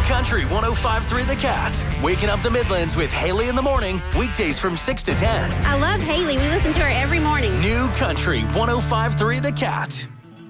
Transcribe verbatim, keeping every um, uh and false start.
Country one oh five three The Cat. Waking up the Midlands with Haley in the morning. Weekdays from six to ten. I love Haley. We listen to her every morning. New Country one oh five three The Cat.